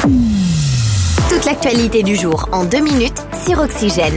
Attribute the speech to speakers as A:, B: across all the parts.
A: Toute l'actualité du jour en 2 minutes sur Oxygène.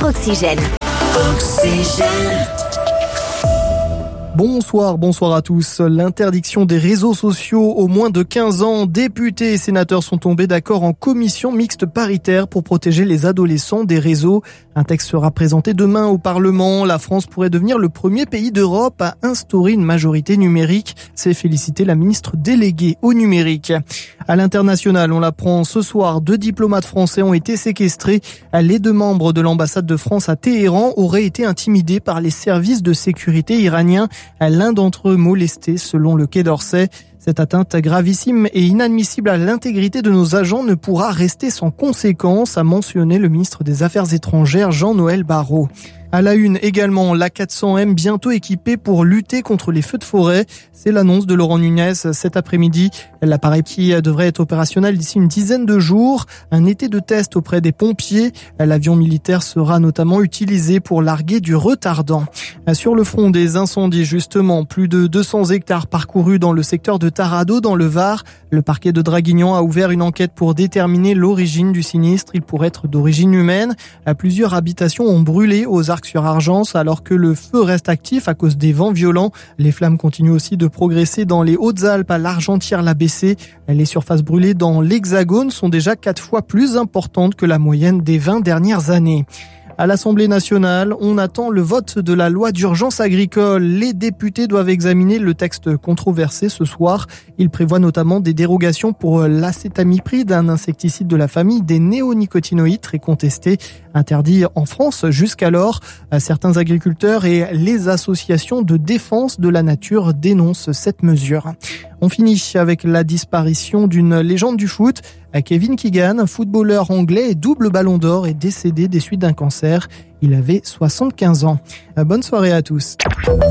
B: Bonsoir à tous. L'interdiction des réseaux sociaux aux moins de 15 ans. Députés et sénateurs sont tombés d'accord en commission mixte paritaire pour protéger les adolescents des réseaux. Un texte sera présenté demain au Parlement. La France pourrait devenir le premier pays d'Europe à instaurer une majorité numérique. C'est féliciter la ministre déléguée au numérique. À l'international, on l'apprend ce soir, 2 diplomates français ont été séquestrés. Les 2 membres de l'ambassade de France à Téhéran auraient été intimidés par les services de sécurité iraniens. L'un d'entre eux molesté selon le Quai d'Orsay. Cette atteinte gravissime et inadmissible à l'intégrité de nos agents ne pourra rester sans conséquence, a mentionné le ministre des Affaires étrangères Jean-Noël Barrot. À la une également, l'A400M bientôt équipée pour lutter contre les feux de forêt. C'est l'annonce de Laurent Nunez cet après-midi. L'appareil qui devrait être opérationnel d'ici une dizaine de jours. Un été de test auprès des pompiers. L'avion militaire sera notamment utilisé pour larguer du retardant. Sur le front des incendies, justement, plus de 200 hectares parcourus dans le secteur de Taradot, dans le Var. Le parquet de Draguignan a ouvert une enquête pour déterminer l'origine du sinistre. Il pourrait être d'origine humaine. Plusieurs habitations ont brûlé aux Arcs-sur-Argence alors que le feu reste actif à cause des vents violents. Les flammes continuent aussi de progresser dans les Hautes-Alpes, à l'Argentière-la-Bessée. Les surfaces brûlées dans l'Hexagone sont déjà 4 fois plus importantes que la moyenne des 20 dernières années. À l'Assemblée nationale, on attend le vote de la loi d'urgence agricole. Les députés doivent examiner le texte controversé ce soir. Il prévoit notamment des dérogations pour l'acétamipride, un insecticide de la famille des néonicotinoïdes très contesté, interdit en France jusqu'alors. Certains agriculteurs et les associations de défense de la nature dénoncent cette mesure. On finit avec la disparition d'une légende du foot. Kevin Keegan, footballeur anglais et double ballon d'or, est décédé des suites d'un cancer. Il avait 75 ans. Bonne soirée à tous.